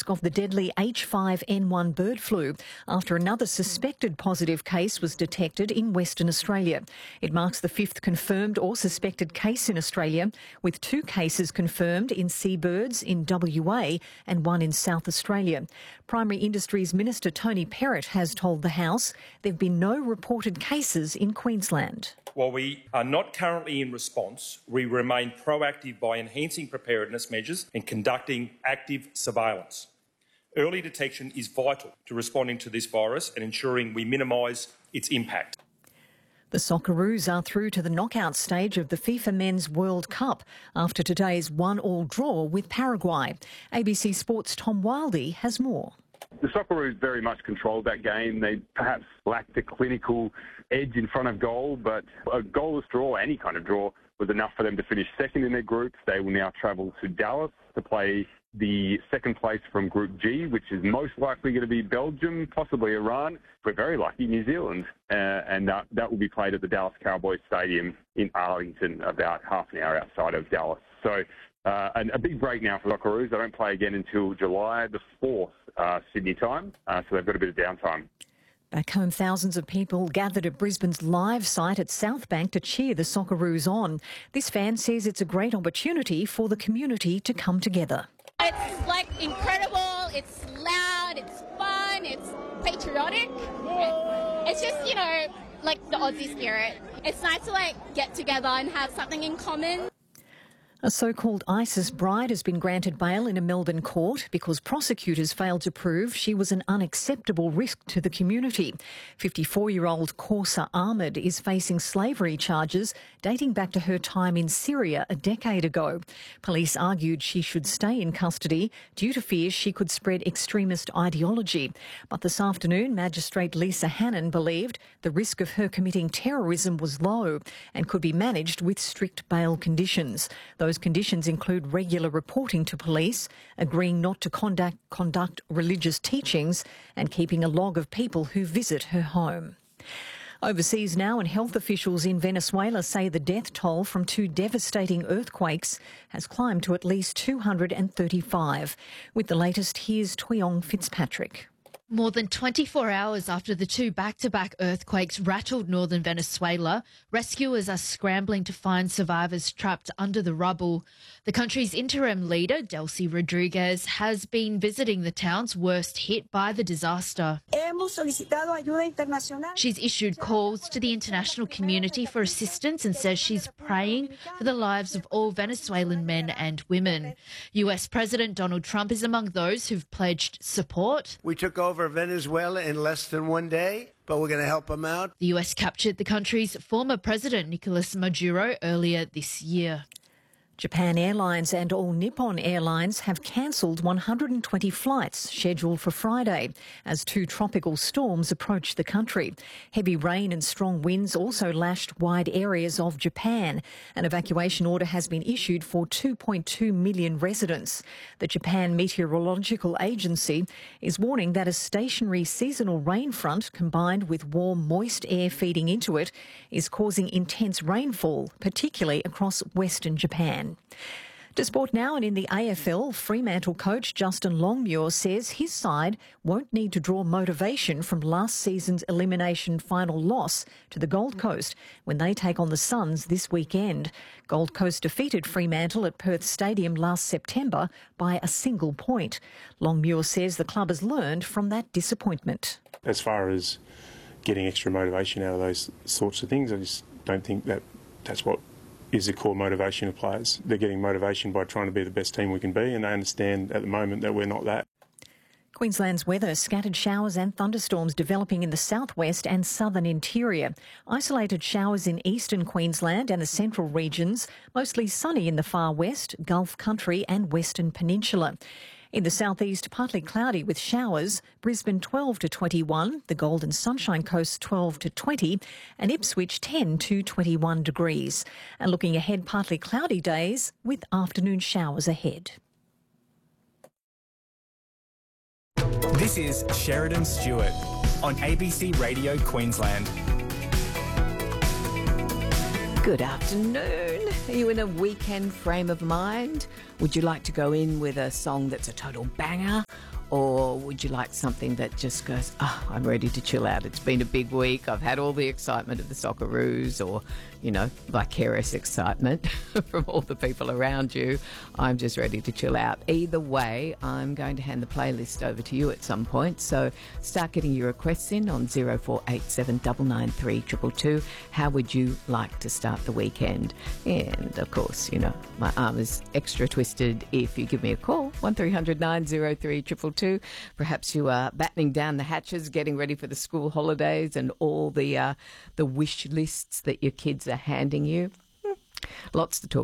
risk of the deadly H5N1 bird flu after another suspected positive case was detected in Western Australia. It marks the 5th confirmed or suspected case in Australia, with 2 cases confirmed in seabirds in WA and 1 in South Australia. Primary Industries Minister Tony Perrott has told the House there have been no reported cases in Queensland. While we are not currently in response, we remain proactive by enhancing preparedness measures and conducting active surveillance. Early detection is vital to responding to this virus and ensuring we minimise its impact. The Socceroos are through to the knockout stage of the FIFA Men's World Cup after today's 1-1 draw with Paraguay. ABC Sports' Tom Wildey has more. The Socceroos very much controlled that game. They perhaps lacked the clinical edge in front of goal, but a goalless draw, any kind of draw, was enough for them to finish second in their group. They will now travel to Dallas to play the second place from Group G, which is most likely going to be Belgium, possibly Iran. If we're very lucky, New Zealand. And that will be played at the Dallas Cowboys Stadium in Arlington, about half an hour outside of Dallas. So a big break now for the Socceroos. They don't play again until July the 4th, Sydney time, so they've got a bit of downtime. Back home, thousands of people gathered at Brisbane's live site at Southbank to cheer the Socceroos on. This fan says it's a great opportunity for the community to come together. It's like incredible, it's loud, it's fun, it's patriotic. It's just, like the Aussie spirit. It's nice to get together and have something in common. A so-called ISIS bride has been granted bail in a Melbourne court because prosecutors failed to prove she was an unacceptable risk to the community. 54-year-old Corsa Ahmed is facing slavery charges dating back to her time in Syria a decade ago. Police argued she should stay in custody due to fears she could spread extremist ideology. But this afternoon, Magistrate Lisa Hannon believed the risk of her committing terrorism was low and could be managed with strict bail conditions. Those conditions include regular reporting to police, agreeing not to conduct religious teachings, and keeping a log of people who visit her home. Overseas now, and health officials in Venezuela say the death toll from 2 devastating earthquakes has climbed to at least 235. With the latest, here's Tweong Fitzpatrick. More than 24 hours after the 2 back-to-back earthquakes rattled northern Venezuela, rescuers are scrambling to find survivors trapped under the rubble. The country's interim leader, Delcy Rodriguez, has been visiting the towns worst hit by the disaster. She's issued calls to the international community for assistance and says she's praying for the lives of all Venezuelan men and women. US President Donald Trump is among those who've pledged support. We took over Venezuela in less than 1 day, but we're going to help them out. The US captured the country's former president, Nicolas Maduro, earlier this year. Japan Airlines and All Nippon Airlines have cancelled 120 flights scheduled for Friday as 2 tropical storms approach the country. Heavy rain and strong winds also lashed wide areas of Japan. An evacuation order has been issued for 2.2 million residents. The Japan Meteorological Agency is warning that a stationary seasonal rain front combined with warm, moist air feeding into it is causing intense rainfall, particularly across western Japan. To sport now, and in the AFL, Fremantle coach Justin Longmuir says his side won't need to draw motivation from last season's elimination final loss to the Gold Coast when they take on the Suns this weekend. Gold Coast defeated Fremantle at Perth Stadium last September by a single point. Longmuir says the club has learned from that disappointment. As far as getting extra motivation out of those sorts of things, I just don't think that's what is the core motivation of players. They're getting motivation by trying to be the best team we can be, and they understand at the moment that we're not that. Queensland's weather: scattered showers and thunderstorms developing in the southwest and southern interior. Isolated showers in eastern Queensland and the central regions. Mostly sunny in the far west, Gulf Country and Western Peninsula. In the southeast, partly cloudy with showers. Brisbane 12 to 21, the Gold and Sunshine Coast 12 to 20, and Ipswich 10 to 21 degrees. And looking ahead, partly cloudy days with afternoon showers ahead. This is Sheridan Stewart on ABC Radio Queensland. Good afternoon. Are you in a weekend frame of mind? Would you like to go in with a song that's a total banger? Or would you like something that just goes, I'm ready to chill out. It's been a big week. I've had all the excitement of the Socceroos or, vicarious excitement from all the people around you. I'm just ready to chill out. Either way, I'm going to hand the playlist over to you at some point. So start getting your requests in on 0487 993 222. How would you like to start the weekend? And, of course, my arm is extra twisted if you give me a call, 1300 903 222. Perhaps you are battening down the hatches, getting ready for the school holidays and all the wish lists that your kids are handing you. Lots to talk